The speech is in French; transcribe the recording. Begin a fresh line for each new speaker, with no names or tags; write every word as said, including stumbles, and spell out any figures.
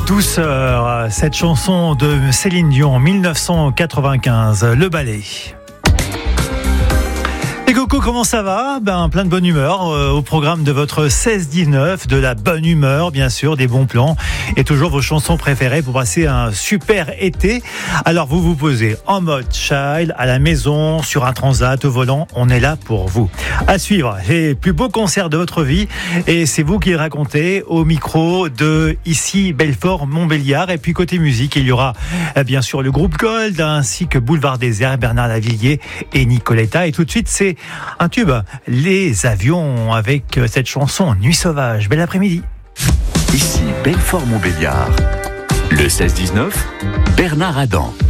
Douceur, cette chanson de Céline Dion, dix-neuf cent quatre-vingt-quinze, Le Ballet. Et Coco, comment ça va? Ben, plein de bonne humeur euh, au programme de votre seize dix-neuf, de la bonne humeur, bien sûr, des bons plans et toujours vos chansons préférées pour passer un super été. Alors vous vous posez en mode child, à la maison, sur un transat, au volant, on est là pour vous. À suivre, les plus beaux concerts de votre vie et c'est vous qui les racontez au micro de ici Belfort Montbéliard. Et puis côté musique, il y aura euh, bien sûr le groupe Gold ainsi que Boulevard Désert, Bernard Lavilliers et Nicoletta. Et tout de suite, c'est un tube, Les Avions, avec cette chanson Nuit Sauvage. Bel après-midi.
Ici Belfort Montbéliard. Le seize dix-neuf, Bernard Adam.